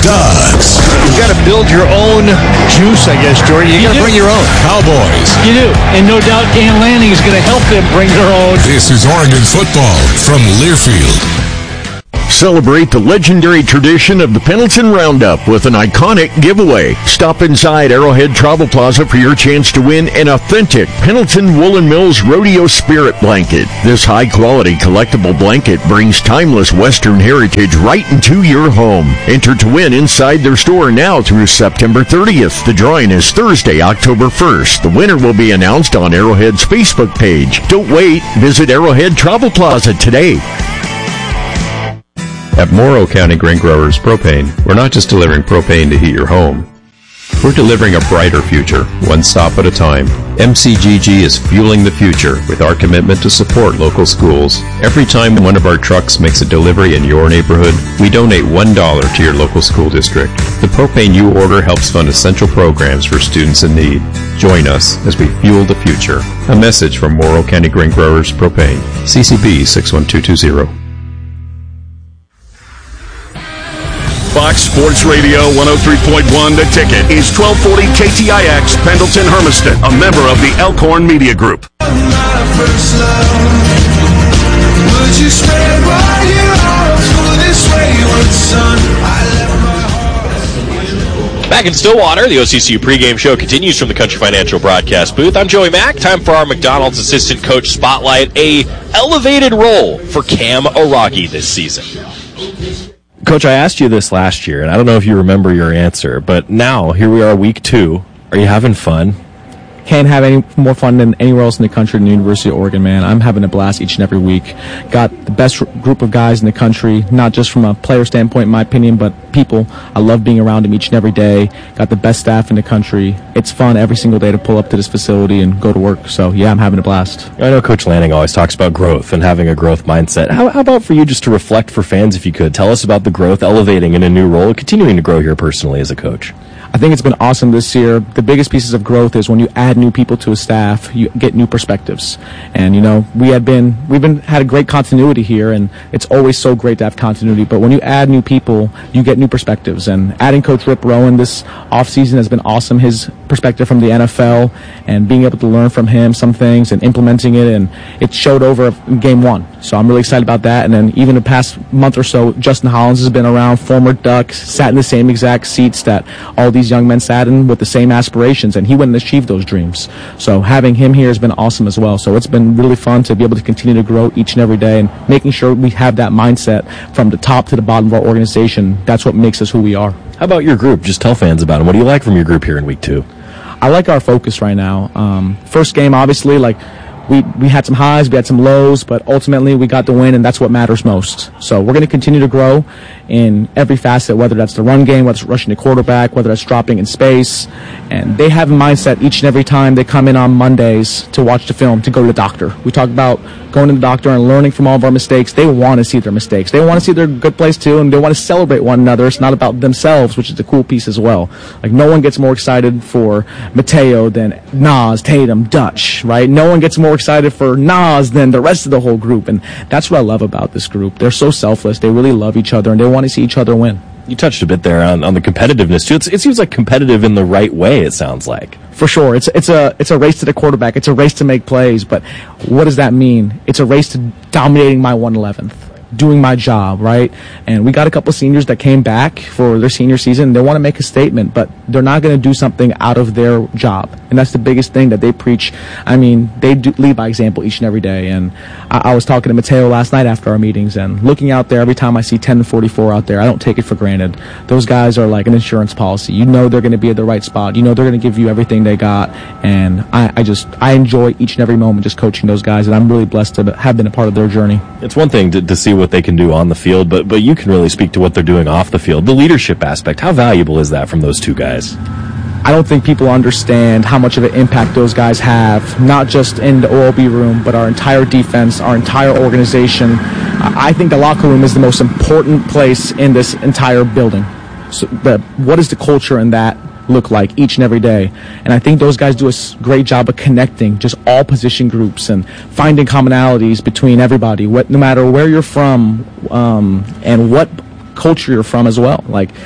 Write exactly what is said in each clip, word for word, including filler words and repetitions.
Ducks. You've got to build your own juice, I guess, Jordan. You, you got to bring your own. Cowboys. You do. And no doubt Dan Lanning is going to help them bring their own. This is Oregon football from Learfield. Celebrate the legendary tradition of the Pendleton Roundup with an iconic giveaway. Stop inside Arrowhead Travel Plaza for your chance to win an authentic Pendleton Woolen Mills Rodeo Spirit Blanket. This high-quality collectible blanket brings timeless Western heritage right into your home. Enter to win inside their store now through September thirtieth. The drawing is Thursday, October first. The winner will be announced on Arrowhead's Facebook page. Don't wait. Visit Arrowhead Travel Plaza today. At Morrow County Grain Growers Propane, we're not just delivering propane to heat your home. We're delivering a brighter future, one stop at a time. M C G G is fueling the future with our commitment to support local schools. Every time one of our trucks makes a delivery in your neighborhood, we donate one dollar to your local school district. The propane you order helps fund essential programs for students in need. Join us as we fuel the future. A message from Morrow County Grain Growers Propane. C C B six one two two zero. Fox Sports Radio one oh three point one The Ticket is twelve forty K T I X Pendleton Hermiston, a member of the Elkhorn Media Group. Back in Stillwater, the O C C U pregame show continues from the Country Financial broadcast booth. I'm Joey Mack. Time for our McDonald's Assistant Coach Spotlight, a elevated role for Cam Araki this season. Coach, I asked you this last year, and I don't know if you remember your answer, but now, here we are, week two. Are you having fun? Can't have any more fun than anywhere else in the country than the University of Oregon, man. I'm having a blast each and every week. Got the best group of guys in the country, not just from a player standpoint, in my opinion, but people. I love being around them each and every day. Got the best staff in the country. It's fun every single day to pull up to this facility and go to work. So, yeah, I'm having a blast. I know Coach Lanning always talks about growth and having a growth mindset. How, how about for you just to reflect for fans, if you could? Tell us about the growth, elevating in a new role, continuing to grow here personally as a coach. I think it's been awesome this year. The biggest pieces of growth is when you add new people to a staff, you get new perspectives. And, you know, we have been, we've been, had a great continuity here, and it's always so great to have continuity. But when you add new people, you get new perspectives. And adding Coach Rip Rowan this offseason has been awesome. His perspective from the N F L and being able to learn from him some things and implementing it, and it showed over in game one. So I'm really excited about that. And then even the past month or so, Justin Hollins has been around, former Duck, sat in the same exact seats that all these young men sat in with the same aspirations, and he went and achieved those dreams. So having him here has been awesome as well. So it's been really fun to be able to continue to grow each and every day and making sure we have that mindset from the top to the bottom of our organization. That's what makes us who we are. How about your group? Just tell fans about them. What do you like from your group here in week two? I like our focus right now. Um, first game, obviously, like, We we had some highs, we had some lows, but ultimately we got the win, and that's what matters most. So we're going to continue to grow in every facet, whether that's the run game, whether it's rushing the quarterback, whether it's dropping in space. And they have a mindset each and every time they come in on Mondays to watch the film, to go to the doctor. We talk about going to the doctor and learning from all of our mistakes. They want to see their mistakes. They want to see their good plays too, and they want to celebrate one another. It's not about themselves, which is the cool piece as well. Like, no one gets more excited for Mateo than Nas, Tatum, Dutch, right? No one gets more excited for Nas than the rest of the whole group, and that's what I love about this group. They're so selfless. They really love each other, and they want to see each other win. You touched a bit there on, on the competitiveness too. It's, it seems like competitive in the right way, it sounds like. For sure. It's it's a it's a race to the quarterback. It's a race to make plays, but what does that mean? It's a race to dominating my one eleventh. Doing my job, right? And we got a couple of seniors that came back for their senior season. They want to make a statement, but they're not going to do something out of their job. And that's the biggest thing that they preach. I mean, they do lead by example each and every day. And I, I was talking to Mateo last night after our meetings, and looking out there, every time I see ten and forty-four out there, I don't take it for granted. Those guys are like an insurance policy. You know they're going to be at the right spot. You know they're going to give you everything they got. And I, I just, I enjoy each and every moment just coaching those guys, and I'm really blessed to have been a part of their journey. It's one thing to, to see what they can do on the field, but but you can really speak to what they're doing off the field. The leadership aspect, how valuable is that from those two guys? I don't think people understand how much of an impact those guys have, not just in the O L B room, but our entire defense, our entire organization. I think the locker room is the most important place in this entire building. So the, what is the culture in that look like each and every day? And I think those guys do a great job of connecting just all position groups and finding commonalities between everybody, what, no matter where you're from um, and what culture you're from as well. Like,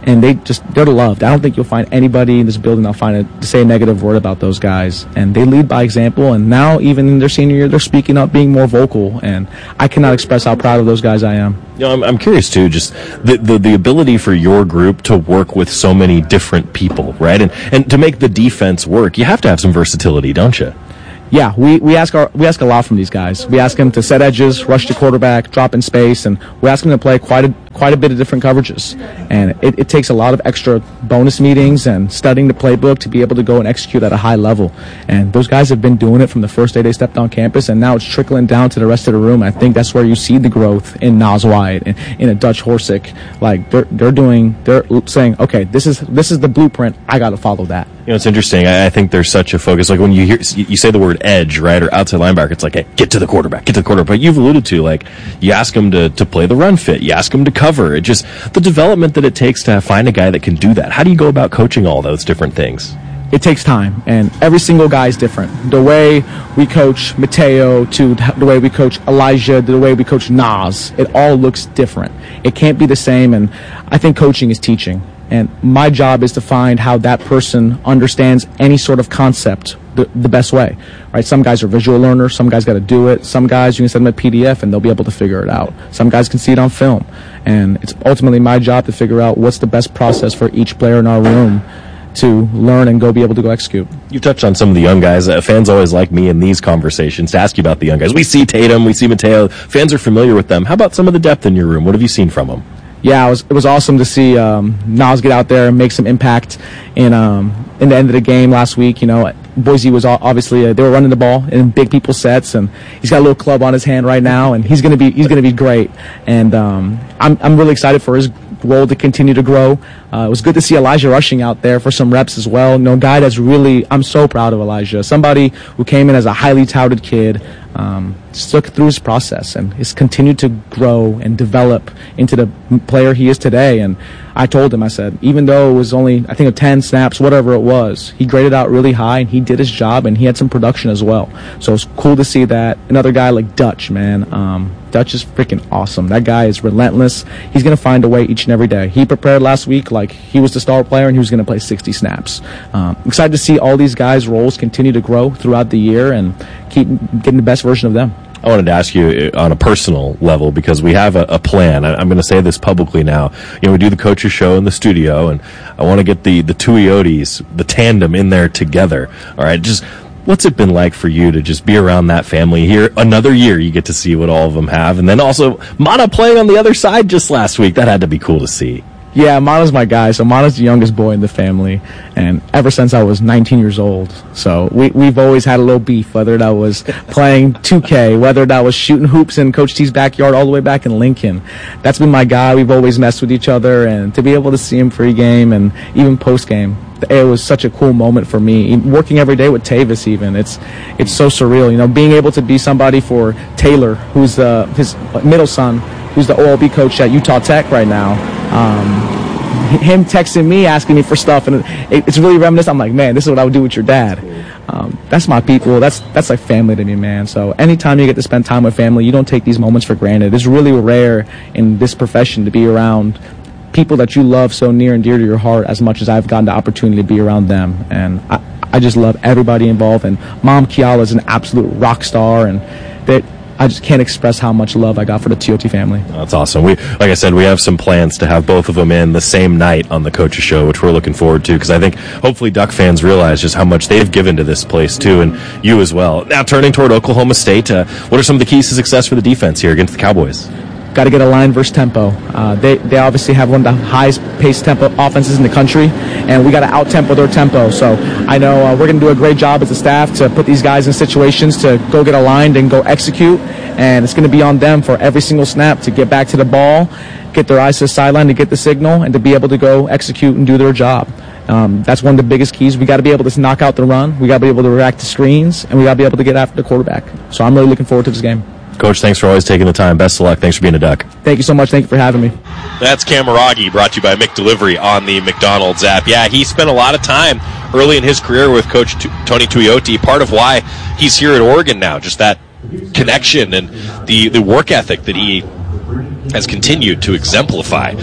and they just, they're loved. I don't think you'll find anybody in this building that'll find a, to say a negative word about those guys. And they lead by example, and now even in their senior year, they're speaking up, being more vocal, and I cannot express how proud of those guys I am. You know, I'm, I'm curious too, just the, the the ability for your group to work with so many different people, right? And and to make the defense work, you have to have some versatility, don't you? Yeah, we, we ask our we ask a lot from these guys. We ask them to set edges, rush the quarterback, drop in space, and we ask them to play quite a quite a bit of different coverages. And it, it takes a lot of extra bonus meetings and studying the playbook to be able to go and execute at a high level. And those guys have been doing it from the first day they stepped on campus, and now it's trickling down to the rest of the room. I think that's where you see the growth in Nas White and in a Dutch Horsick. Like they're they're doing, they're saying, okay, this is this is the blueprint. I got to follow that. You know, it's interesting. I, I think there's such a focus. Like when you hear you say the word edge, right, or outside linebacker, it's like, hey, get to the quarterback, get to the quarterback. But you've alluded to, like, you ask them to, to play the run fit, you ask them to cover. It just, the development that it takes to find a guy that can do that. How do you go about coaching all those different things? It takes time, and every single guy is different. The way we coach Mateo to the way we coach Elijah, to the way we coach Nas, it all looks different. It can't be the same, and I think coaching is teaching. And my job is to find how that person understands any sort of concept the, the best way, right? Some guys are visual learners. Some guys got to do it. Some guys, you can send them a P D F and they'll be able to figure it out. Some guys can see it on film. And it's ultimately my job to figure out what's the best process for each player in our room to learn and go be able to go execute. You touched on some of the young guys. Uh, fans always like me in these conversations to ask you about the young guys. We see Tatum, we see Mateo. Fans are familiar with them. How about some of the depth in your room? What have you seen from them? Yeah, it was it was awesome to see um, Nas get out there and make some impact in um, in the end of the game last week. You know, Boise was obviously uh, they were running the ball in big people sets, and he's got a little club on his hand right now, and he's gonna be he's gonna be great. And um, I'm I'm really excited for his role to continue to grow. Uh, it was good to see Elijah rushing out there for some reps as well. No guy that's really, I'm so proud of Elijah. Somebody who came in as a highly touted kid, um, stuck through his process and has continued to grow and develop into the player he is today. And I told him, I said, even though it was only, I think, ten snaps, whatever it was, he graded out really high and he did his job and he had some production as well. So it's cool to see that. Another guy like Dutch, man. Um, Dutch is freaking awesome. That guy is relentless. He's going to find a way each and every day. He prepared last week like he was the star player and he was going to play sixty snaps. Um, excited to see all these guys' roles continue to grow throughout the year and keep getting the best version of them. I wanted to ask you on a personal level because we have a, a plan. I, I'm going to say this publicly now. You know, we do the coaches show in the studio, and I want to get the the Tuiotis, the tandem, in there together. All right, just what's it been like for you to just be around that family here? Another year, you get to see what all of them have, and then also Mana playing on the other side just last week. That had to be cool to see. Yeah, Mana's my guy. So Mana's the youngest boy in the family, and ever since I was nineteen years old. So we, we've always had a little beef, whether that was playing two K, whether that was shooting hoops in Coach T's backyard all the way back in Lincoln. That's been my guy. We've always messed with each other, and to be able to see him pregame and even postgame, it was such a cool moment for me. Working every day with Tavis, even it's it's so surreal. You know, being able to be somebody for Taylor, who's uh, his middle son, who's the O L B coach at Utah Tech right now. Um, him texting me, asking me for stuff, and it, it's really reminiscent. I'm like, man, this is what I would do with your dad. Um, that's my people. That's that's like family to me, man. So anytime you get to spend time with family, you don't take these moments for granted. It's really rare in this profession to be around people that you love so near and dear to your heart as much as I've gotten the opportunity to be around them. And I, I just love everybody involved. And Mom Kiala is an absolute rock star, and that I just can't express how much love I got for the T O T family. That's awesome. We, like I said, we have some plans to have both of them in the same night on the Coaches Show, which we're looking forward to, because I think hopefully Duck fans realize just how much they've given to this place too, and you as well. Now turning toward Oklahoma State, uh, what are some of the keys to success for the defense here against the Cowboys? Got to get a line versus tempo. Uh, they they obviously have one of the highest paced tempo offenses in the country, and we got to out tempo their tempo. So I know uh, we're going to do a great job as a staff to put these guys in situations to go get aligned and go execute. And it's going to be on them for every single snap to get back to the ball, get their eyes to the sideline to get the signal, and to be able to go execute and do their job. Um, that's one of the biggest keys. We got to be able to knock out the run. We got to be able to react to screens, and we got to be able to get after the quarterback. So I'm really looking forward to this game. Coach, thanks for always taking the time. Best of luck. Thanks for being a Duck. Thank you so much. Thank you for having me. That's Cam Aragi, brought to you by McDelivery on the McDonald's app. Yeah, he spent a lot of time early in his career with Coach T- Tony Tuioti. Part of why he's here at Oregon now, just that connection and the, the work ethic that he has continued to exemplify.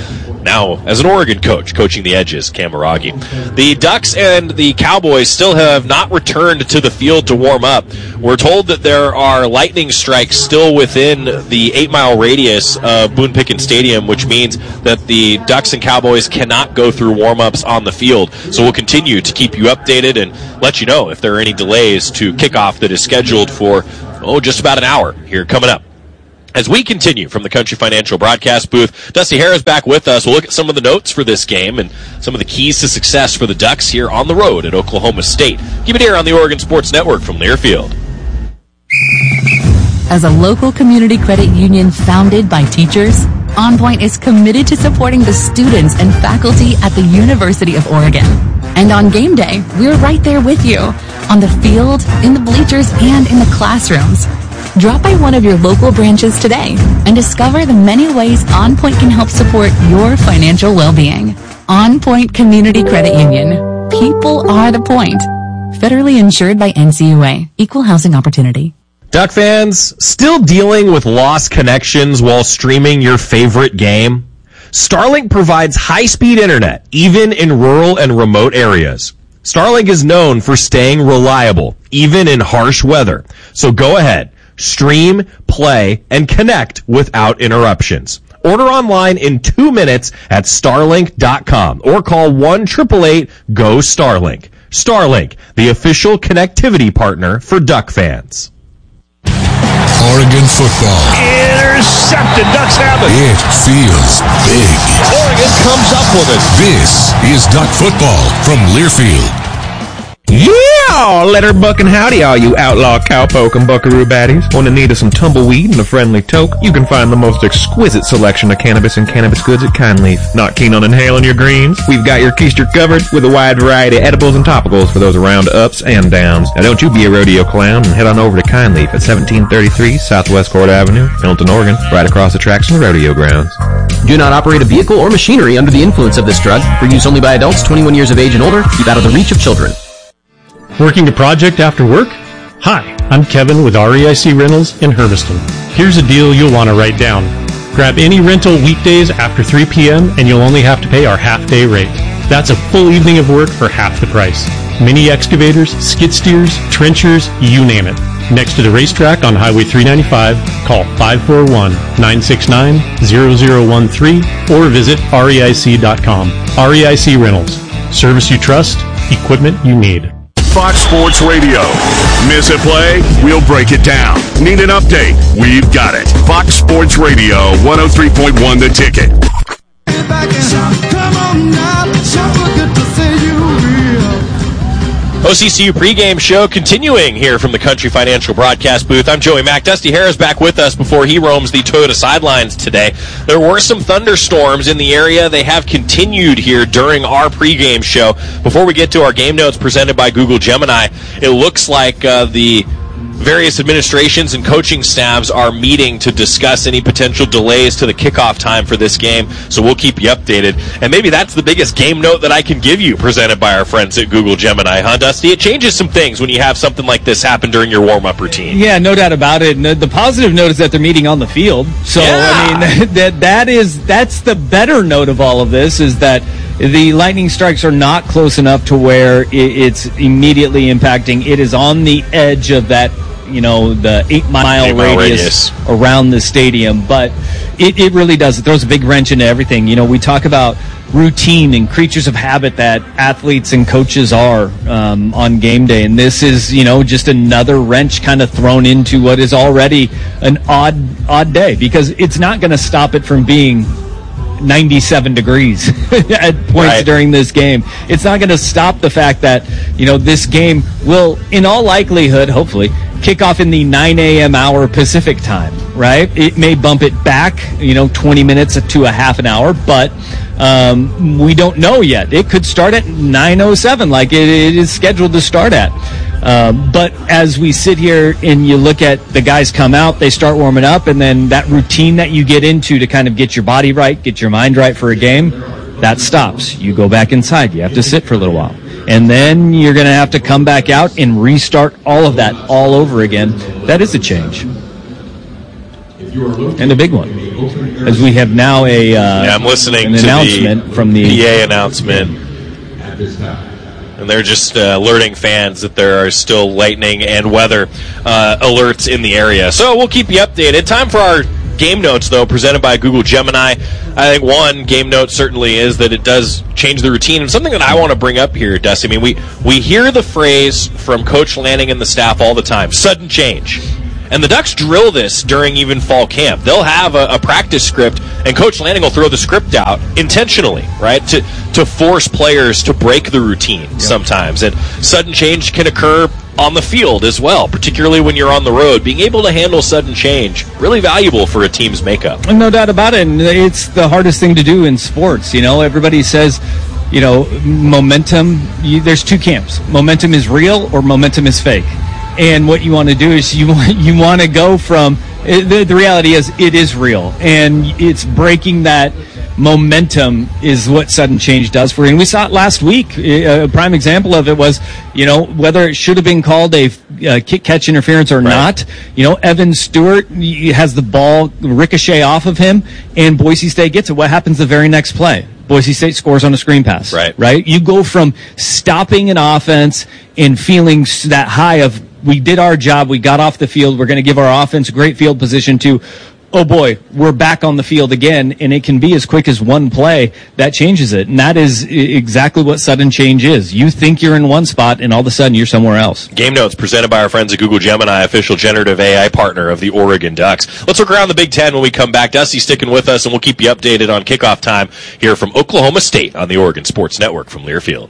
now as an Oregon coach, coaching the Edges, Cam Aragi. The Ducks and the Cowboys still have not returned to the field to warm up. We're told that there are lightning strikes still within the eight-mile radius of Boone Pickens Stadium, which means that the Ducks and Cowboys cannot go through warm-ups on the field. So we'll continue to keep you updated and let you know if there are any delays to kickoff that is scheduled for, oh, just about an hour here coming up. As we continue from the Country Financial broadcast booth, Dusty Harris back with us. We'll look at some of the notes for this game and some of the keys to success for the Ducks here on the road at Oklahoma State. Keep it here on the Oregon Sports Network from Learfield. As a local community credit union founded by teachers, OnPoint is committed to supporting the students and faculty at the University of Oregon. And on game day, we're right there with you, on the field, in the bleachers, and in the classrooms. Drop by one of your local branches today and discover the many ways OnPoint can help support your financial well-being. OnPoint Community Credit Union. People are the point. Federally insured by N C U A. Equal housing opportunity. Duck fans, still dealing with lost connections while streaming your favorite game? Starlink provides high-speed internet, even in rural and remote areas. Starlink is known for staying reliable, even in harsh weather. So go ahead. Stream, play, and connect without interruptions. Order online in two minutes at starlink dot com or call one eight eight eight, G O, Starlink. Starlink, the official connectivity partner for Duck fans. Oregon football. Intercepted. Ducks have it. It feels big. Oregon comes up with it. This is Duck football from Learfield. Yeah! Letter buck and howdy, all you outlaw cowpoke and buckaroo baddies. Want to need of some tumbleweed and a friendly toke? You can find the most exquisite selection of cannabis and cannabis goods at Kindleaf. Not keen on inhaling your greens? We've got your keister covered with a wide variety of edibles and topicals for those around ups and downs. Now don't you be a rodeo clown and head on over to Kindleaf at seventeen thirty-three Southwest Court Avenue, Milton, Oregon, right across the tracks from the rodeo grounds. Do not operate a vehicle or machinery under the influence of this drug. For use only by adults twenty-one years of age and older. Keep out of the reach of children. Working a project after work? Hi, I'm Kevin with R E I C Rentals in Hermiston. Here's a deal you'll want to write down. Grab any rental weekdays after three p.m. and you'll only have to pay our half-day rate. That's a full evening of work for half the price. Mini excavators, skid steers, trenchers, you name it. Next to the racetrack on Highway three ninety-five, call five four one, nine six nine, zero zero one three or visit R E I C dot com. R E I C Rentals. Service you trust, equipment you need. Fox Sports Radio. Miss a play? We'll break it down. Need an update? We've got it. Fox Sports Radio, one oh three point one The Ticket. O C C U pregame show continuing here from the Country Financial broadcast booth. I'm Joey Mack. Dusty Harris back with us before he roams the Toyota sidelines today. There were some thunderstorms in the area. They have continued here during our pregame show. Before we get to our game notes presented by Google Gemini, it looks like uh, the various administrations and coaching staffs are meeting to discuss any potential delays to the kickoff time for this game, so we'll keep you updated. And maybe that's the biggest game note that I can give you, presented by our friends at Google Gemini, huh, Dusty? It changes some things when you have something like this happen during your warm-up routine. Yeah, no doubt about it. And the positive note is that they're meeting on the field. So, yeah. I mean, that that is that's the better note of all of this, is that the lightning strikes are not close enough to where it's immediately impacting. It is on the edge of that, you know, the eight-mile eight radius, radius around the stadium. But it, it really does. It throws a big wrench into everything. You know, we talk about routine and creatures of habit that athletes and coaches are um, on game day. And this is, you know, just another wrench kind of thrown into what is already an odd, odd day, because it's not going to stop it from being ninety-seven degrees at points right. during this game. It's not going to stop the fact that, you know, this game will, in all likelihood, hopefully, kick off in the nine a.m. hour Pacific time, right? It may bump it back, you know, twenty minutes to a half an hour, but um, we don't know yet. It could start at nine oh seven like it, it is scheduled to start at. Um, but as we sit here and you look at the guys come out, they start warming up, and then that routine that you get into to kind of get your body right, get your mind right for a game, that stops. You go back inside. You have to sit for a little while. And then you're going to have to come back out and restart all of that all over again. That is a change. And a big one. as we have now a uh, yeah, I'm listening an to announcement the from the P A announcement. And they're just uh, alerting fans that there are still lightning and weather uh, alerts in the area. So we'll keep you updated. Time for our game notes, though, presented by Google Gemini. I think one game note certainly is that it does change the routine. And something that I want to bring up here, Dusty, I mean, we, we hear the phrase from Coach Lanning and the staff all the time, sudden change. And the Ducks drill this during even fall camp. They'll have a, a practice script, and Coach Lanning will throw the script out intentionally, right, to to force players to break the routine yep. sometimes. And sudden change can occur on the field as well, particularly when you're on the road. Being able to handle sudden change, really valuable for a team's makeup. No doubt about it. And it's the hardest thing to do in sports. You know, everybody says, you know, momentum, you, there's two camps. Momentum is real or momentum is fake. And what you want to do is you want, you want to go from the, the reality is it is real, and it's breaking that momentum is what sudden change does for you. And we saw it last week. A prime example of it was, you know, whether it should have been called a uh, kick catch interference or right. not. You know, Evan Stewart has the ball ricochet off of him, and Boise State gets it. What happens the very next play? Boise State scores on a screen pass. Right. Right? You go from stopping an offense and feeling that high of, we did our job, we got off the field, we're going to give our offense great field position, to, oh boy, we're back on the field again, and it can be as quick as one play. That changes it. And that is exactly what sudden change is. You think you're in one spot, and all of a sudden you're somewhere else. Game notes presented by our friends at Google Gemini, official generative A I partner of the Oregon Ducks. Let's look around the Big Ten when we come back. Dusty sticking with us, and we'll keep you updated on kickoff time here from Oklahoma State on the Oregon Sports Network from Learfield.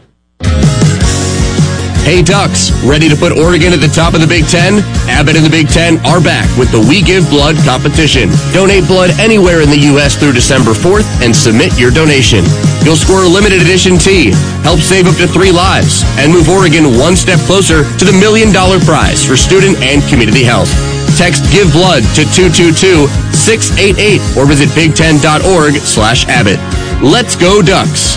Hey Ducks, ready to put Oregon at the top of the Big Ten? Abbott and the Big Ten are back with the We Give Blood competition. Donate blood anywhere in the U S through December fourth and submit your donation. You'll score a limited edition tee, help save up to three lives, and move Oregon one step closer to the million dollar prize for student and community health. Text Give Blood to two two two, six eight eight or visit big ten dot org slash Abbott. Let's go Ducks!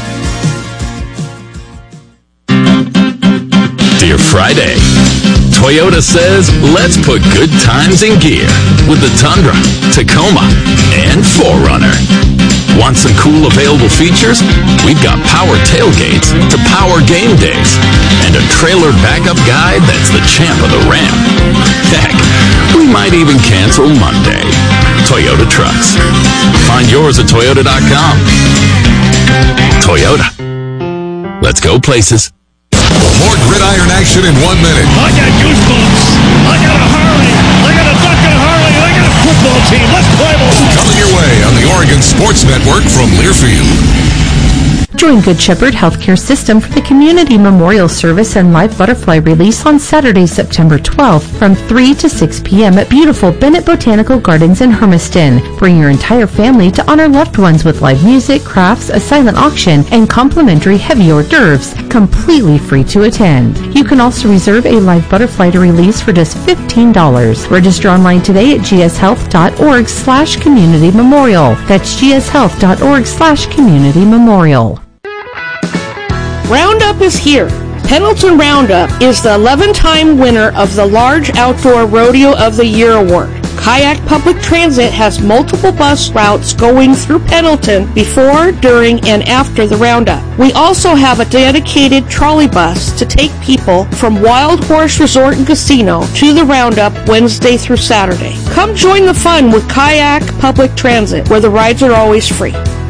Dear Friday, Toyota says let's put good times in gear with the Tundra, Tacoma, and four runner. Want some cool available features? We've got power tailgates to power game days and a trailer backup guide that's the champ of the ramp. Heck, we might even cancel Monday. Toyota Trucks. Find yours at toyota dot com. Toyota. Let's go places. More gridiron action in one minute. I got goosebumps. I got a Harley. I got a duck and a Harley. I got a football team. Let's play ball. Coming your way on the Oregon Sports Network from Learfield. Join Good Shepherd Healthcare System for the Community Memorial Service and Live Butterfly Release on Saturday, September twelfth from three to six p.m. at beautiful Bennett Botanical Gardens in Hermiston. Bring your entire family to honor loved ones with live music, crafts, a silent auction, and complimentary heavy hors d'oeuvres, completely free to attend. You can also reserve a live butterfly to release for just fifteen dollars. Register online today at gshealth.org slash community memorial. That's gshealth.org slash community memorial. Roundup is here. Pendleton Roundup is the eleven-time winner of the Large Outdoor Rodeo of the Year award. Kayak Public Transit has multiple bus routes going through Pendleton before, during, and after the Roundup. We also have a dedicated trolley bus to take people from Wild Horse Resort and Casino to the Roundup Wednesday through Saturday. Come join the fun with Kayak Public Transit, where the rides are always free.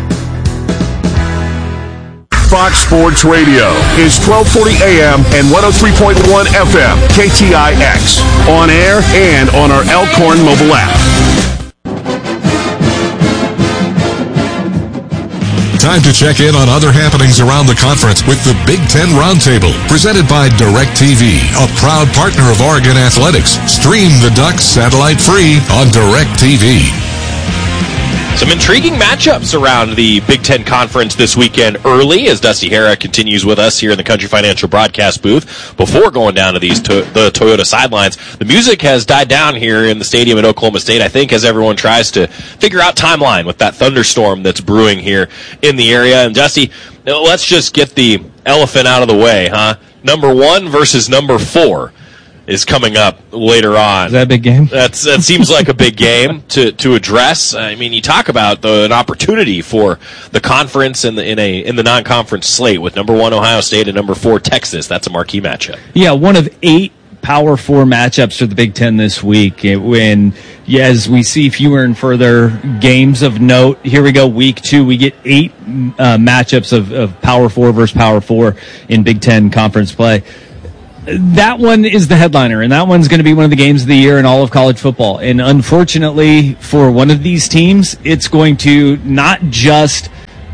Fox Sports Radio is twelve forty A M and one oh three point one F M, K T I X, on air and on our Elkhorn mobile app. Time to check in on other happenings around the conference with the Big Ten Roundtable, presented by DirecTV, a proud partner of Oregon Athletics. Stream the Ducks satellite free on DirecTV. Some intriguing matchups around the Big Ten Conference this weekend early as Dusty Hara continues with us here in the Country Financial broadcast booth. Before going down to these to- the Toyota sidelines, the music has died down here in the stadium at Oklahoma State, I think, as everyone tries to figure out timeline with that thunderstorm that's brewing here in the area. And Dusty, let's just get the elephant out of the way, huh? Number one versus number four. is coming up later on. Is that a big game? That's that seems like a big game to, to address. I mean, you talk about the, an opportunity for the conference in the in a in the non-conference slate with number one Ohio State and number four Texas. That's a marquee matchup. Yeah, one of eight Power Four matchups for the Big Ten this week. When yeah, as we see fewer and further games of note, here we go, week two, we get eight uh, matchups of, of Power Four versus Power Four in Big Ten conference play. That one is the headliner, and that one's going to be one of the games of the year in all of college football. And unfortunately, for one of these teams, it's going to not just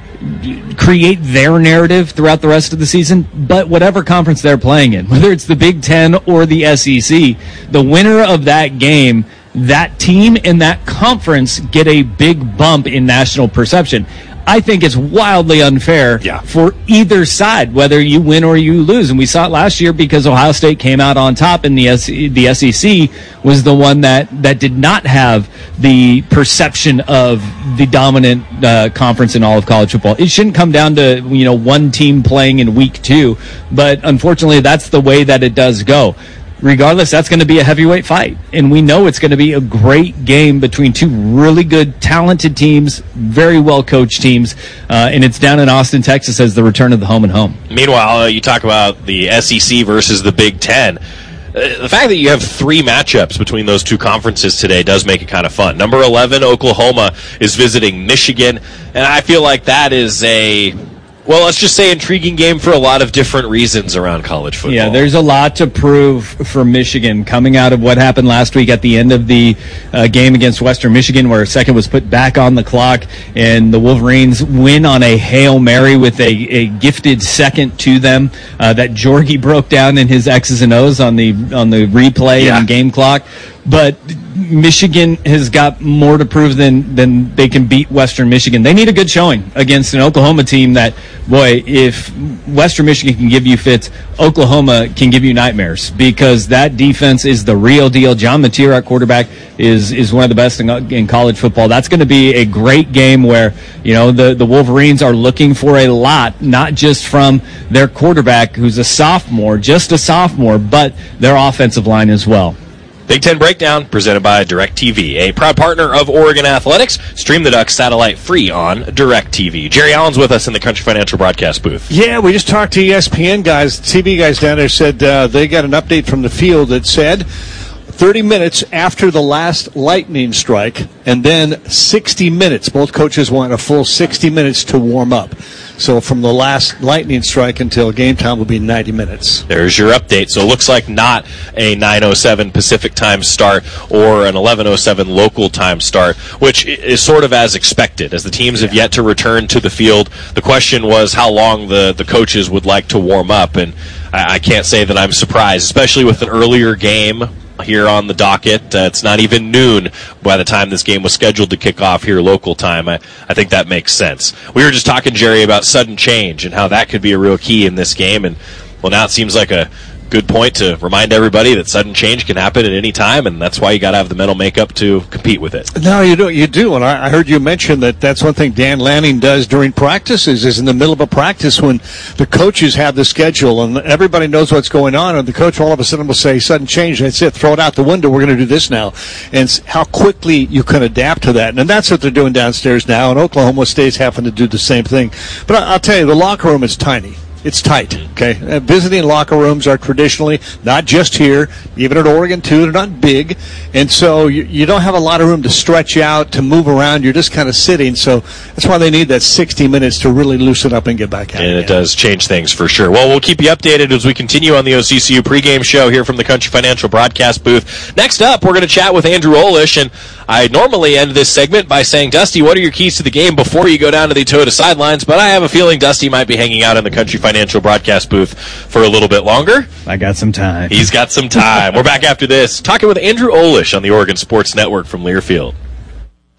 create their narrative throughout the rest of the season, but whatever conference they're playing in, whether it's the Big Ten or the S E C, the winner of that game, that team and that conference get a big bump in national perception. I think it's wildly unfair yeah. for either side, whether you win or you lose. And we saw it last year because Ohio State came out on top, and the S- the S E C was the one that, that did not have the perception of the dominant uh, conference in all of college football. It shouldn't come down to, you know, one team playing in week two, but unfortunately that's the way that it does go. Regardless, that's going to be a heavyweight fight. And we know it's going to be a great game between two really good, talented teams, very well-coached teams. Uh, and it's down in Austin, Texas as the return of the home and home. Meanwhile, uh, you talk about the S E C versus the Big Ten. Uh, the fact that you have three matchups between those two conferences today does make it kind of fun. Number eleven, Oklahoma, is visiting Michigan. And I feel like that is a... well, let's just say intriguing game for a lot of different reasons around college football. Yeah, there's a lot to prove for Michigan coming out of what happened last week at the end of the uh, game against Western Michigan, where a second was put back on the clock, and the Wolverines win on a Hail Mary with a, a gifted second to them uh, that Jorgie broke down in his X's and O's on the on the replay yeah. and game clock. But Michigan has got more to prove than, than they can beat Western Michigan. They need a good showing against an Oklahoma team that, boy, if Western Michigan can give you fits, Oklahoma can give you nightmares, because that defense is the real deal. John Mateer at quarterback is is one of the best in, in college football. That's going to be a great game where, you know, the, the Wolverines are looking for a lot, not just from their quarterback, who's a sophomore, just a sophomore, but their offensive line as well. Big Ten Breakdown, presented by DirecTV, a proud partner of Oregon Athletics. Stream the Ducks satellite free on DirecTV. Jerry Allen's with us in the Country Financial broadcast booth. Yeah, we just talked to E S P N guys. T V guys down there said uh, they got an update from the field that said thirty minutes after the last lightning strike, and then sixty minutes. Both coaches want a full sixty minutes to warm up. So from the last lightning strike until game time will be ninety minutes. There's your update. So it looks like not a nine oh seven Pacific time start or an eleven oh seven local time start, which is sort of as expected, as the teams have yet to return to the field. The question was how long the, the coaches would like to warm up, and I, I can't say that I'm surprised, especially with an earlier game here on the docket. Uh, it's not even noon by the time this game was scheduled to kick off here local time. I, I think that makes sense. We were just talking, Jerry, about sudden change and how that could be a real key in this game. And, well, now it seems like a good point to remind everybody that sudden change can happen at any time, and that's why you got to have the mental makeup to compete with it. No, you do. You do. And I, I heard you mention that that's one thing Dan Lanning does during practices, is in the middle of a practice when the coaches have the schedule and everybody knows what's going on, and the coach all of a sudden will say, sudden change, that's it, throw it out the window, we're going to do this now. And how quickly you can adapt to that. And that's what they're doing downstairs now, and Oklahoma State's having to do the same thing. But I, I'll tell you, the locker room is tiny. It's tight, okay? Uh, visiting locker rooms are traditionally, not just here, even at Oregon, too, they're not big. And so you, you don't have a lot of room to stretch out, to move around. You're just kind of sitting. So that's why they need that sixty minutes to really loosen up and get back out. And again. It does change things for sure. Well, we'll keep you updated as we continue on the O C C U pregame show here from the Country Financial broadcast booth. Next up, we're going to chat with Andrew Olish, and I normally end this segment by saying, Dusty, what are your keys to the game before you go down to the Toyota sidelines? But I have a feeling Dusty might be hanging out in the Country Financial broadcast booth for a little bit longer. I got some time. He's got some time. We're back after this, talking with Andrew Olish on the Oregon Sports Network from Learfield.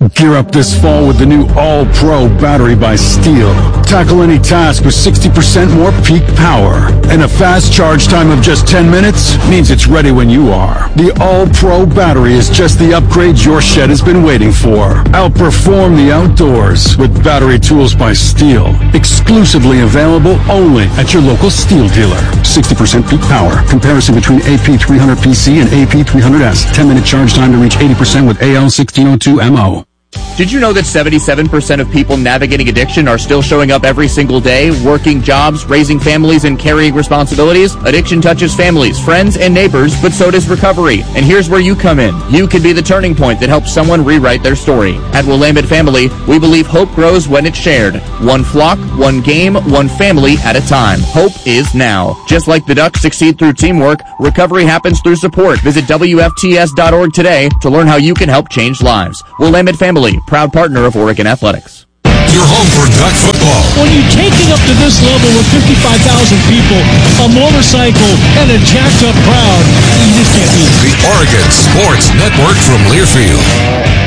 Gear up this fall with the new All-Pro battery by Steel. Tackle any task with sixty percent more peak power. And a fast charge time of just ten minutes means it's ready when you are. The All-Pro battery is just the upgrade your shed has been waiting for. Outperform the outdoors with battery tools by Steel. Exclusively available only at your local Steel dealer. sixty percent peak power. Comparison between A P three hundred P C and A P three hundred S. ten minute charge time to reach eighty percent with A L sixteen oh two M O. Did you know that seventy-seven percent of people navigating addiction are still showing up every single day, working jobs, raising families, and carrying responsibilities? Addiction touches families, friends, and neighbors, but so does recovery. And here's where you come in. You can be the turning point that helps someone rewrite their story. At Willamette Family, we believe hope grows when it's shared. One flock, one game, one family at a time. Hope is now. Just like the Ducks succeed through teamwork, recovery happens through support. Visit W F T S dot org today to learn how you can help change lives. Willamette Family, proud partner of Oregon Athletics. Your home for Duck football. When you take it up to this level with fifty-five thousand people, a motorcycle, and a jacked-up crowd, you just can't beat it. The Oregon Sports Network from Learfield.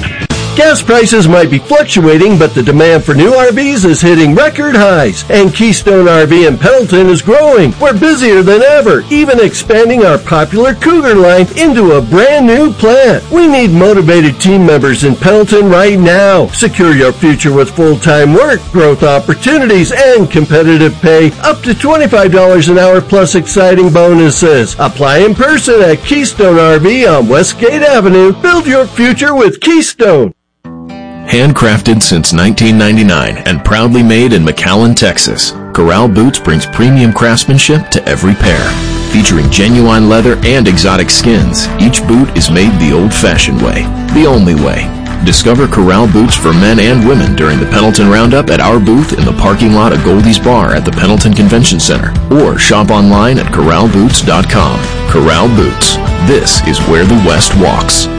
Gas prices might be fluctuating, but the demand for new R Vs is hitting record highs, and Keystone R V in Pendleton is growing. We're busier than ever, even expanding our popular Cougar line into a brand new plant. We need motivated team members in Pendleton right now. Secure your future with full-time work, growth opportunities, and competitive pay, up to twenty-five dollars an hour plus exciting bonuses. Apply in person at Keystone R V on Westgate Avenue. Build your future with Keystone. Handcrafted since nineteen ninety-nine and proudly made in McAllen, Texas, Corral Boots brings premium craftsmanship to every pair. Featuring genuine leather and exotic skins, each boot is made the old-fashioned way, the only way. Discover Corral Boots for men and women during the Pendleton Roundup at our booth in the parking lot of Goldie's Bar at the Pendleton Convention Center, or shop online at corral boots dot com. Corral Boots. This is where the West walks.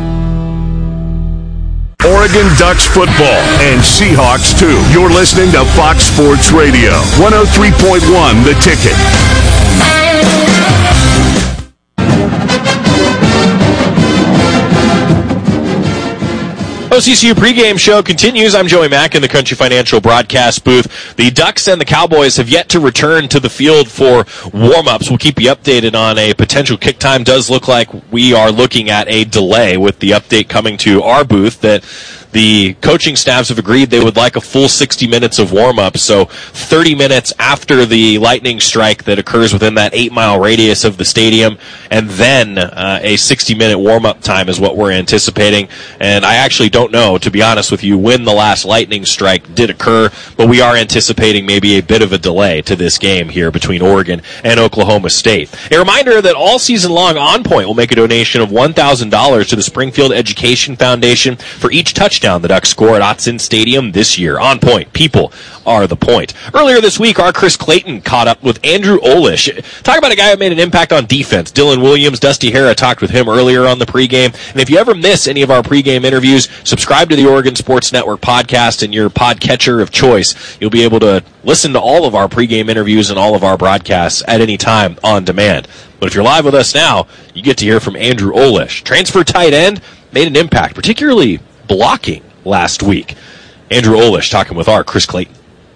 Oregon Ducks football and Seahawks too. You're listening to Fox Sports Radio, one oh three point one The Ticket. O C C U pregame show continues. I'm Joey Mack in the Country Financial broadcast booth. The Ducks and the Cowboys have yet to return to the field for warm-ups. We'll keep you updated on a potential kick time. Does look like we are looking at a delay with the update coming to our booth that the coaching staffs have agreed they would like a full sixty minutes of warm-up, so thirty minutes after the lightning strike that occurs within that eight-mile radius of the stadium, and then uh, a sixty-minute warm-up time is what we're anticipating. And I actually don't know, to be honest with you, when the last lightning strike did occur, but we are anticipating maybe a bit of a delay to this game here between Oregon and Oklahoma State. A reminder that all season long, On Point will make a donation of one thousand dollars to the Springfield Education Foundation for each touchdown the Ducks score at Autzen Stadium this year. On Point. People are the point. Earlier this week, our Chris Clayton caught up with Andrew Olish. Talk about a guy who made an impact on defense. Dylan Williams, Dusty Hara talked with him earlier on the pregame. And if you ever miss any of our pregame interviews, subscribe to the Oregon Sports Network podcast in your podcatcher of choice. You'll be able to listen to all of our pregame interviews and all of our broadcasts at any time on demand. But if you're live with us now, you get to hear from Andrew Olish. Transfer tight end, made an impact, particularly blocking last week. Andrew Olish talking with our Chris Clayton.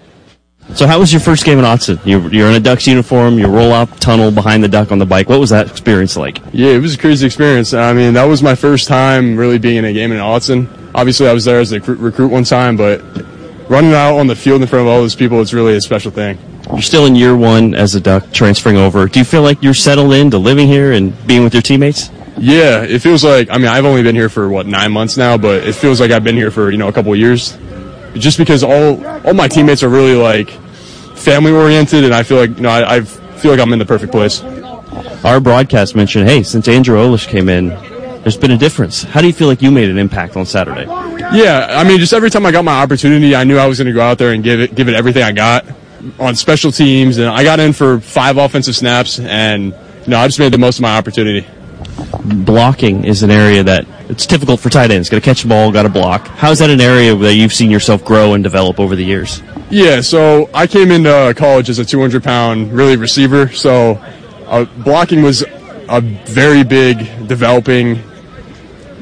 So how was your first game in Autzen? You're, you're in a Ducks uniform, you roll up tunnel behind the Duck on the bike. What was that experience like? Yeah, it was a crazy experience. I mean, that was my first time really being in a game in Autzen. Obviously, I was there as a recruit one time, but running out on the field in front of all those people, it's really a special thing. You're still in year one as a Duck, transferring over. Do you feel like you're settled in to living here and being with your teammates? Yeah, it feels like, I mean, I've only been here for, what, nine months now, but it feels like I've been here for, you know, a couple of years. Just because all all my teammates are really, like, family-oriented, and I feel like, you know, I, I feel like I'm in the perfect place. Our broadcast mentioned, hey, since Andrew Olish came in, there's been a difference. How do you feel like you made an impact on Saturday? Yeah, I mean, just every time I got my opportunity, I knew I was going to go out there and give it give it everything I got on special teams, and I got in for five offensive snaps, and, you know, I just made the most of my opportunity. Blocking is an area that it's difficult for tight ends. Got to catch the ball, got to block. How is that an area that you've seen yourself grow and develop over the years? Yeah, so I came into college as a two hundred pound really receiver, so uh, blocking was a very big developing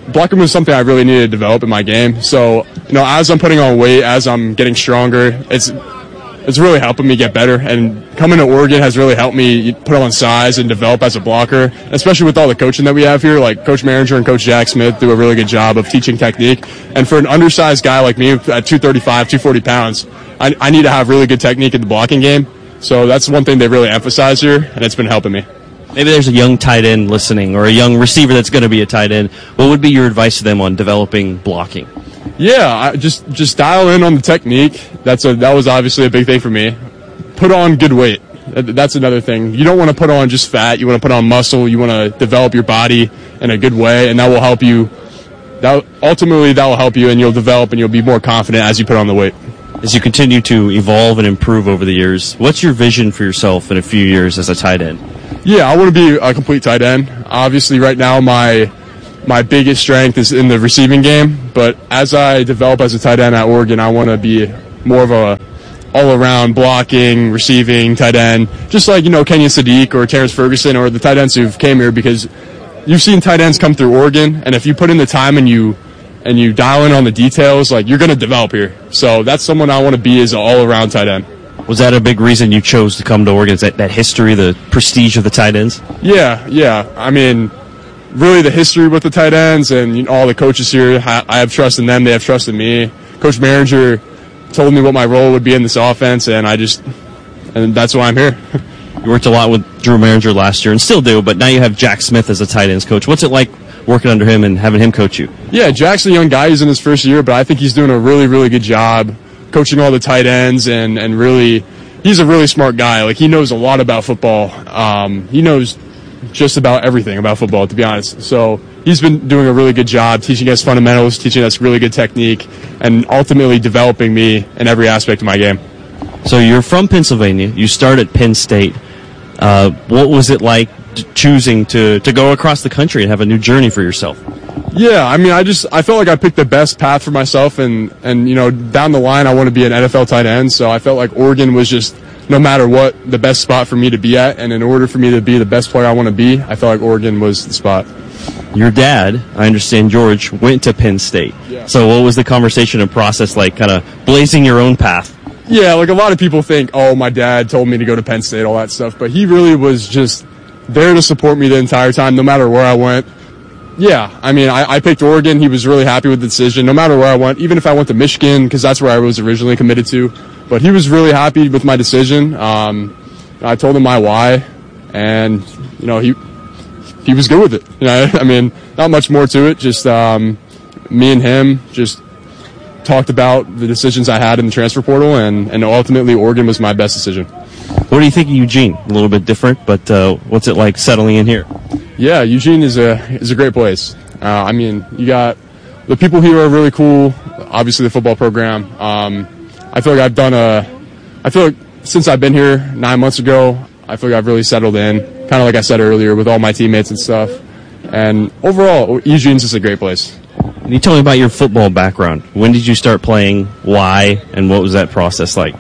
blocking was something I really needed to develop in my game. So, you know, as I'm putting on weight, as I'm getting stronger, it's it's really helping me get better. And coming to Oregon has really helped me put on size and develop as a blocker, especially with all the coaching that we have here. Like Coach Maringer and Coach Jack Smith do a really good job of teaching technique. And for an undersized guy like me at two thirty-five, two forty pounds, I, I need to have really good technique in the blocking game. So that's one thing they really emphasize here, and it's been helping me. Maybe there's a young tight end listening or a young receiver that's going to be a tight end. What would be your advice to them on developing blocking? Yeah, I just just dial in on the technique. That's a that was obviously a big thing for me. Put on good weight. That's another thing. You don't want to put on just fat. You want to put on muscle. You want to develop your body in a good way, and that will help you. That ultimately that will help you, and you'll develop and you'll be more confident as you put on the weight. As you continue to evolve and improve over the years, what's your vision for yourself in a few years as a tight end? Yeah, I want to be a complete tight end. Obviously, right now my my biggest strength is in the receiving game, but as I develop as a tight end at Oregon, I want to be more of a all-around blocking, receiving tight end, just like, you know, Kenyon Sadiq or Terrence Ferguson or the tight ends who've came here, because you've seen tight ends come through Oregon, and if you put in the time and you and you dial in on the details, like, you're going to develop here. So that's someone I want to be, as an all-around tight end. Was that a big reason you chose to come to Oregon? Is that, that history, the prestige of the tight ends? Yeah, yeah. I mean, really the history with the tight ends and, you know, all the coaches here, I have trust in them. They have trust in me. Coach Maringer told me what my role would be in this offense, and I just, and that's why I'm here. You worked a lot with Drew Maringer last year and still do, but now you have Jack Smith as a tight ends coach. What's it like working under him and having him coach you? Yeah, Jack's a young guy. He's in his first year, but I think he's doing a really, really good job coaching all the tight ends, and, and really, he's a really smart guy. Like, he knows a lot about football. Um, he knows just about everything about football, to be honest. So he's been doing a really good job teaching us fundamentals, teaching us really good technique, and ultimately developing me in every aspect of my game. So you're from Pennsylvania. You start at Penn State. Uh, what was it like choosing to, to go across the country and have a new journey for yourself? Yeah, I mean, I just I felt like I picked the best path for myself, and, and you know, down the line I want to be an N F L tight end, so I felt like Oregon was just, no matter what, the best spot for me to be at, and in order for me to be the best player I want to be, I felt like Oregon was the spot. Your dad, I understand, George, went to Penn State. Yeah. So what was the conversation and process like, kind of blazing your own path? Yeah, like a lot of people think, oh, my dad told me to go to Penn State, all that stuff, but he really was just there to support me the entire time, no matter where I went. Yeah, I mean, I, I picked Oregon. He was really happy with the decision, no matter where I went, even if I went to Michigan, because that's where I was originally committed to. But he was really happy with my decision. Um, I told him my why, and, you know, he he was good with it. You know, I mean, not much more to it, just um, me and him just talked about the decisions I had in the transfer portal, and, and ultimately Oregon was my best decision. What do you think of Eugene? A little bit different, but uh, what's it like settling in here? Yeah, Eugene is a is a great place. Uh, I mean, you got the people here are really cool. Obviously, the football program. Um, I feel like I've done a. I feel like since I've been here nine months ago, I feel like I've really settled in. Kind of like I said earlier, with all my teammates and stuff. And overall, Eugene's just a great place. Can you tell me about your football background? When did you start playing? Why? And what was that process like?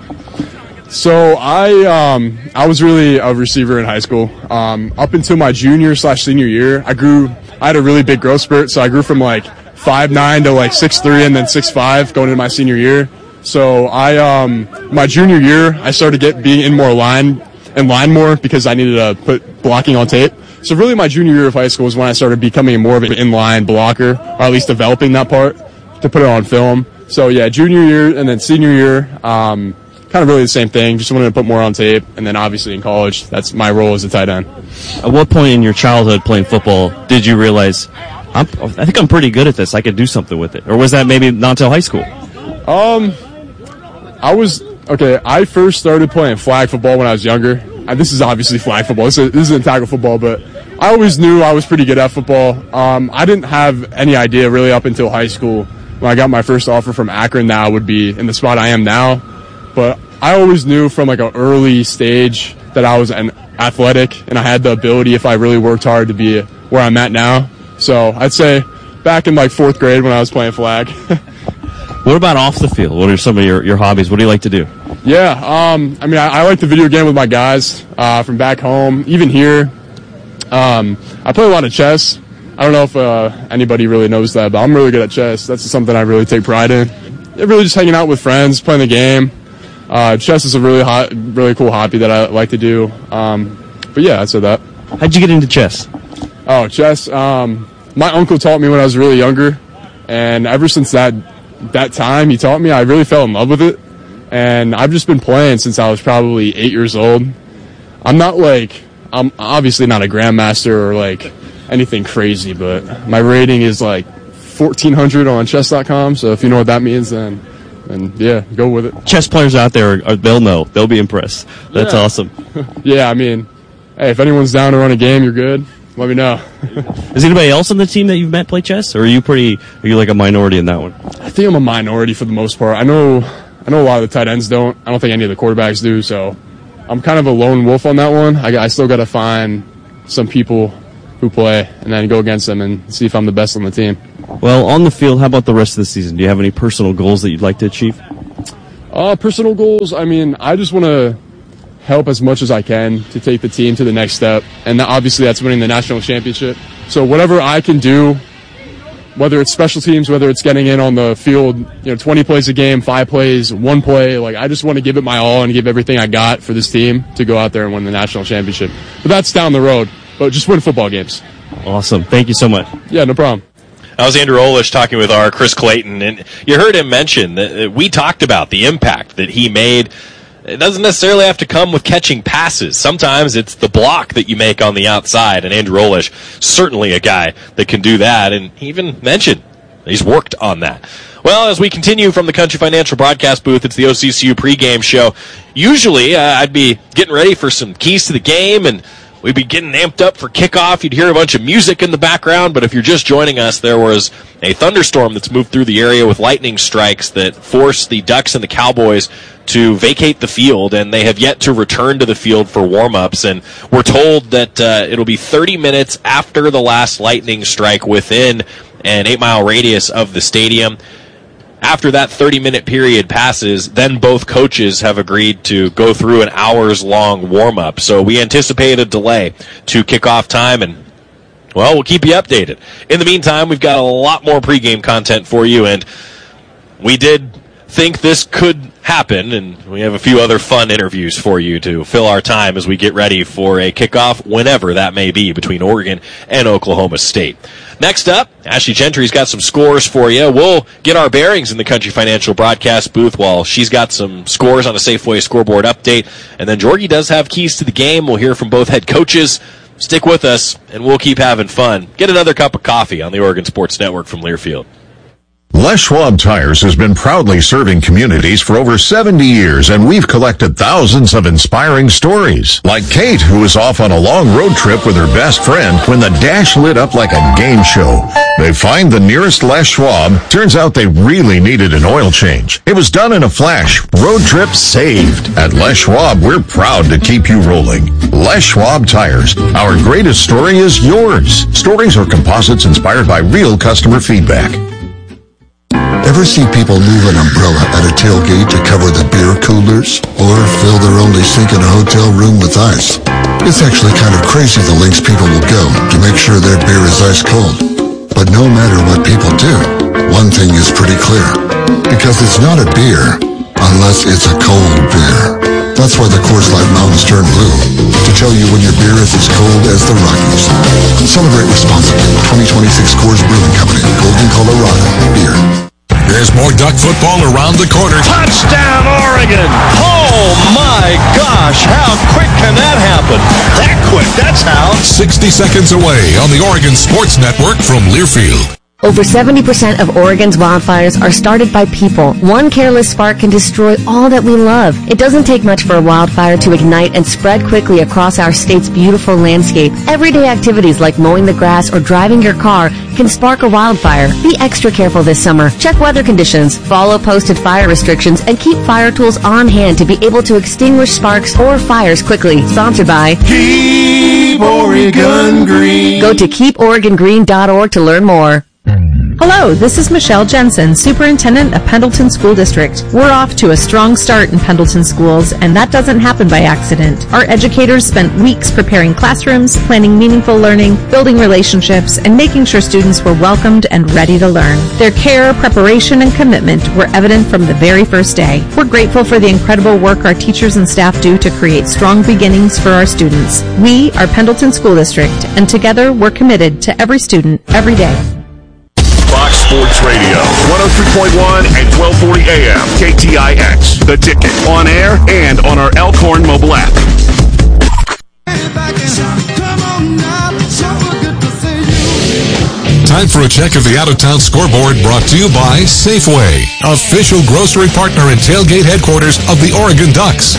So I um, I was really a receiver in high school. Um, up until my junior slash senior year, I grew. I had a really big growth spurt, so I grew from like five nine to like six three, and then six five going into my senior year. So I um, my junior year, I started get being in more line in line more because I needed to put blocking on tape. So really, my junior year of high school was when I started becoming more of an inline blocker, or at least developing that part to put it on film. So yeah, junior year and then senior year. Um, Kind of really the same thing. Just wanted to put more on tape, and then obviously in college, that's my role as a tight end. At what point in your childhood playing football did you realize, I'm, I think I'm pretty good at this, I could do something with it? Or was that maybe not until high school? Um, I was, okay, I first started playing flag football when I was younger. And this is obviously flag football. This, is, this isn't tackle football, but I always knew I was pretty good at football. Um, I didn't have any idea really up until high school when I got my first offer from Akron that I would be in the spot I am now. But I always knew from like an early stage that I was an athletic, and I had the ability, if I really worked hard, to be where I'm at now. So I'd say back in like fourth grade when I was playing flag. What about off the field? What are some of your, your hobbies? What do you like to do? Yeah, um, I mean, I, I like the video game with my guys uh, from back home, even here. Um, I play a lot of chess. I don't know if uh, anybody really knows that, but I'm really good at chess. That's something I really take pride in. Yeah, really just hanging out with friends, playing the game. Uh, chess is a really hot, really cool hobby that I like to do. Um, but yeah, I'd say that. How'd you get into chess? Oh, chess. Um, my uncle taught me when I was really younger, and ever since that that time he taught me, I really fell in love with it. And I've just been playing since I was probably eight years old. I'm not like, I'm obviously not a grandmaster or like anything crazy, but my rating is like fourteen hundred on chess dot com. So if you know what that means, then, then yeah, go with it. Chess players out there, are, they'll know. They'll be impressed. That's Yeah. awesome. Yeah, I mean, hey, if anyone's down to run a game, you're good. Let me know. Is anybody else on the team that you've met play chess, or are you pretty? Are you like a minority in that one? I think I'm a minority for the most part. I know, I know a lot of the tight ends don't. I don't think any of the quarterbacks do. So I'm kind of a lone wolf on that one. I, I still got to find some people who play and then go against them and see if I'm the best on the team. Well, on the field, how about the rest of the season? Do you have any personal goals that you'd like to achieve? Uh, personal goals. I mean, I just want to help as much as I can to take the team to the next step. And that, obviously that's winning the national championship. So whatever I can do, whether it's special teams, whether it's getting in on the field, you know, twenty plays a game, five plays, one play, like I just want to give it my all and give everything I got for this team to go out there and win the national championship. But that's down the road. But just win football games. Awesome. Thank you so much. Yeah, no problem. That was Andrew Olish talking with our Chris Clayton, and you heard him mention that we talked about the impact that he made. It doesn't necessarily have to come with catching passes. Sometimes it's the block that you make on the outside, and Andrew Olish, certainly a guy that can do that, and he even mentioned he's worked on that. Well, as we continue from the Country Financial broadcast booth, it's the O C C U pregame show. Usually, uh, I'd be getting ready for some keys to the game, and we'd be getting amped up for kickoff. You'd hear a bunch of music in the background, but if you're just joining us, there was a thunderstorm that's moved through the area with lightning strikes that forced the Ducks and the Cowboys to vacate the field, and they have yet to return to the field for warm-ups. And we're told that uh, it'll be thirty minutes after the last lightning strike within an eight-mile radius of the stadium. After that thirty-minute period passes, then both coaches have agreed to go through an hours-long warm-up. So we anticipate a delay to kickoff time, and, well, we'll keep you updated. In the meantime, we've got a lot more pregame content for you, and we did think this could happen, and we have a few other fun interviews for you to fill our time as we get ready for a kickoff, whenever that may be, between Oregon and Oklahoma State. Next up, Ashley Gentry's got some scores for you. We'll get our bearings in the Country Financial broadcast booth while she's got some scores on a Safeway scoreboard update. And then Jorgie does have keys to the game. We'll hear from both head coaches. Stick with us, and we'll keep having fun. Get another cup of coffee on the Oregon Sports Network from Learfield. Les Schwab Tires has been proudly serving communities for over seventy years, and we've collected thousands of inspiring stories. Like Kate, who was off on a long road trip with her best friend when the dash lit up like a game show. They find the nearest Les Schwab. Turns out they really needed an oil change. It was done in a flash. Road trip saved. At Les Schwab, we're proud to keep you rolling. Les Schwab Tires. Our greatest story is yours. Stories or composites inspired by real customer feedback. Ever see people move an umbrella at a tailgate to cover the beer coolers? Or fill their only sink in a hotel room with ice? It's actually kind of crazy the lengths people will go to make sure their beer is ice cold. But no matter what people do, one thing is pretty clear. Because it's not a beer unless it's a cold beer. That's why the Coors Light Mountains turn blue. To tell you when your beer is as cold as the Rockies. Celebrate responsibly. twenty twenty-six Coors Brewing Company. Golden, Colorado. Beer. There's more Duck football around the corner. Touchdown, Oregon! Oh, my gosh, how quick can that happen? That quick, that's how. sixty seconds away on the Oregon Sports Network from Learfield. Over seventy percent of Oregon's wildfires are started by people. One careless spark can destroy all that we love. It doesn't take much for a wildfire to ignite and spread quickly across our state's beautiful landscape. Everyday activities like mowing the grass or driving your car can spark a wildfire. Be extra careful this summer. Check weather conditions, follow posted fire restrictions, and keep fire tools on hand to be able to extinguish sparks or fires quickly. Sponsored by Keep Oregon Green. Go to keep oregon green dot org to learn more. Hello, this is Michelle Jensen, Superintendent of Pendleton School District. We're off to a strong start in Pendleton schools, and that doesn't happen by accident. Our educators spent weeks preparing classrooms, planning meaningful learning, building relationships, and making sure students were welcomed and ready to learn. Their care, preparation, and commitment were evident from the very first day. We're grateful for the incredible work our teachers and staff do to create strong beginnings for our students. We are Pendleton School District, and together we're committed to every student, every day. Fox Sports Radio, one oh three point one and twelve forty A M, K T I X, The Ticket, on air and on our Elkhorn mobile app. Time for a check of the out-of-town scoreboard, brought to you by Safeway, official grocery partner and tailgate headquarters of the Oregon Ducks.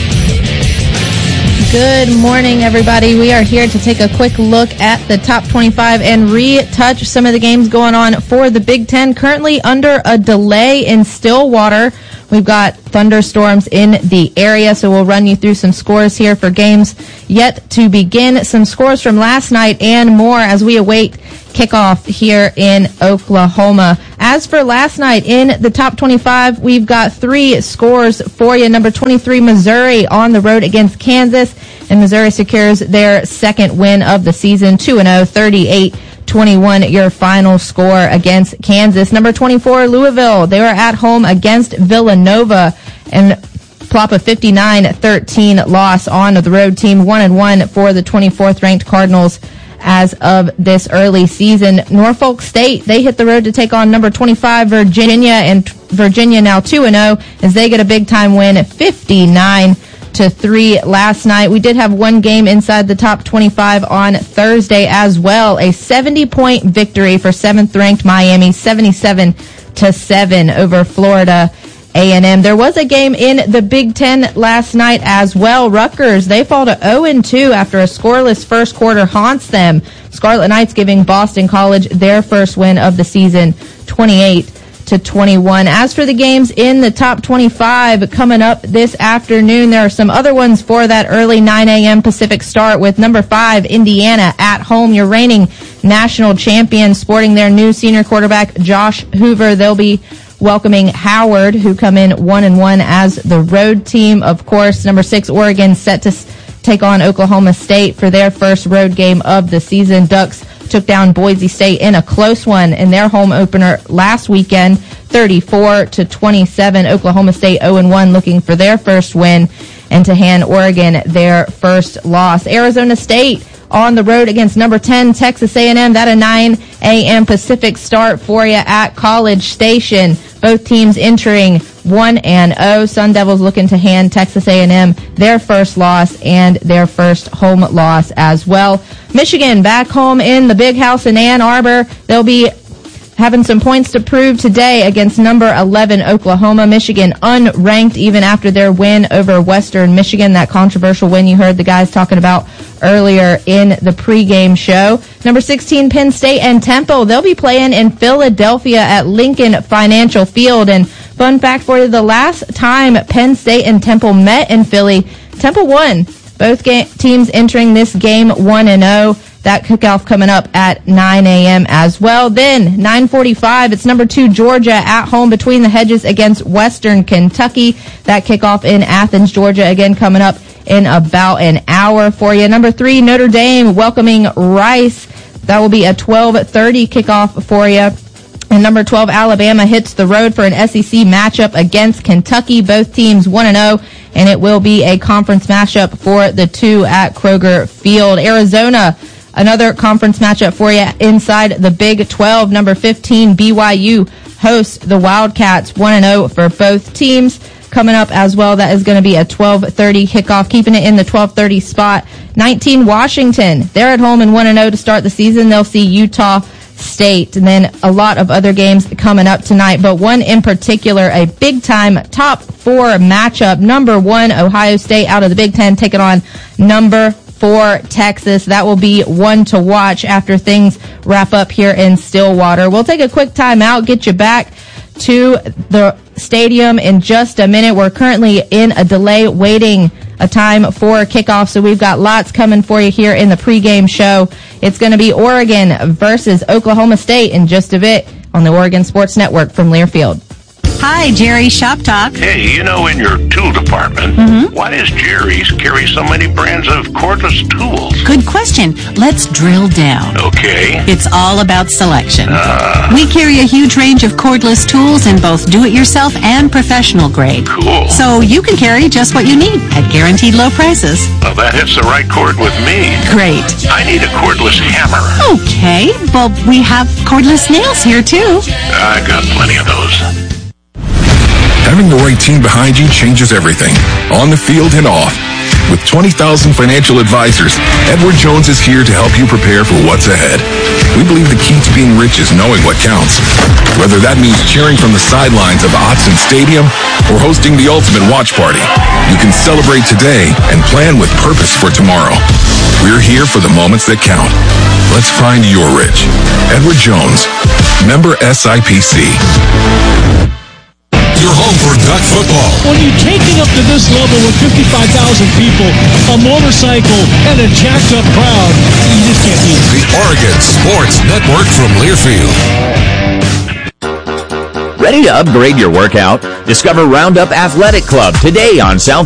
Good morning, everybody. We are here to take a quick look at the top twenty-five and retouch some of the games going on for the Big Ten. Currently under a delay in Stillwater. We've got thunderstorms in the area, so we'll run you through some scores here for games yet to begin. Some scores from last night and more as we await kickoff here in Oklahoma. As for last night in the top twenty-five, we've got three scores for you. Number twenty-three, Missouri on the road against Kansas, and Missouri secures their second win of the season, two and oh, thirty-eight twenty-one your final score against Kansas. Number twenty-four, Louisville. They were at home against Villanova and plop a fifty-nine thirteen loss on the road team, one and one for the twenty-fourth ranked Cardinals as of this early season. Norfolk State, they hit the road to take on number twenty-five, Virginia, and Virginia now two and oh as they get a big-time win, fifty-nine to three last night. We did have one game inside the top twenty-five on Thursday as well, a seventy-point victory for seventh-ranked Miami, seventy-seven to seven over Florida A and M. There was a game in the Big Ten last night as well. Rutgers, they fall to oh and two after a scoreless first quarter haunts them. Scarlet Knights giving Boston College their first win of the season, twenty-eight to twenty-one. As for the games in the top twenty-five coming up this afternoon, there are some other ones for that early nine a.m. Pacific start with number five, Indiana at home, your reigning national champion, sporting their new senior quarterback, Josh Hoover. They'll be welcoming Howard, who come in one and one as the road team. Of course, number six, Oregon, set to s- take on Oklahoma State for their first road game of the season. Ducks took down Boise State in a close one in their home opener last weekend, thirty-four to twenty-seven. Oklahoma State oh and one, looking for their first win and to hand Oregon their first loss. Arizona State on the road against number ten, Texas A and M. That a nine a.m. Pacific start for you at College Station. Both teams entering one and oh. Sun Devils looking to hand Texas A and M their first loss and their first home loss as well. Michigan back home in the Big House in Ann Arbor. They'll be having some points to prove today against number eleven Oklahoma. Michigan unranked even after their win over Western Michigan, that controversial win you heard the guys talking about earlier in the pregame show. Number sixteen, Penn State and Temple. They'll be playing in Philadelphia at Lincoln Financial Field. And fun fact for you, the last time Penn State and Temple met in Philly, Temple won. Both ga- teams entering this game one and oh. That kickoff coming up at nine a.m. as well. Then, nine forty-five, it's number two, Georgia at home between the hedges against Western Kentucky. That kickoff in Athens, Georgia, again coming up in about an hour for you. Number three, Notre Dame welcoming Rice. That will be a twelve thirty kickoff for you. And number twelve, Alabama hits the road for an S E C matchup against Kentucky. Both teams one and oh, and it will be a conference matchup for the two at Kroger Field. Arizona, another conference matchup for you inside the Big twelve. Number fifteen, B Y U hosts the Wildcats, one and oh for both teams. Coming up as well, that is going to be a twelve thirty kickoff, keeping it in the twelve thirty spot. nineteen, Washington. They're at home and one and oh to start the season. They'll see Utah State. And then a lot of other games coming up tonight, but one in particular, a big-time top four matchup. Number one, Ohio State out of the Big Ten taking on number for Texas. That will be one to watch after things wrap up here in Stillwater. We'll take a quick time out, get you back to the stadium in just a minute. We're currently in a delay waiting a time for kickoff, so we've got lots coming for you here in the pregame show. It's going to be Oregon versus Oklahoma State in just a bit on the Oregon Sports Network from Learfield. Hi, Jerry, Shop Talk. Hey, you know, in your tool department, Mhm. why does Jerry's carry so many brands of cordless tools? Good question. Let's drill down. Okay. It's all about selection. Uh. We carry a huge range of cordless tools in both do-it-yourself and professional grade. Cool. So you can carry just what you need at guaranteed low prices. Well, that hits the right chord with me. Great. I need a cordless hammer. Okay. Well, we have cordless nails here, too. I got plenty of those. Having the right team behind you changes everything, on the field and off. With twenty thousand financial advisors, Edward Jones is here to help you prepare for what's ahead. We believe the key to being rich is knowing what counts. Whether that means cheering from the sidelines of Autzen Stadium or hosting the ultimate watch party, you can celebrate today and plan with purpose for tomorrow. We're here for the moments that count. Let's find your rich. Edward Jones, member S I P C. Your home for Duck football. When you take it up to this level with fifty-five thousand people, a motorcycle, and a jacked up crowd, you just can't beat it. The Oregon Sports Network from Learfield. Ready to upgrade your workout? Discover Roundup Athletic Club today on South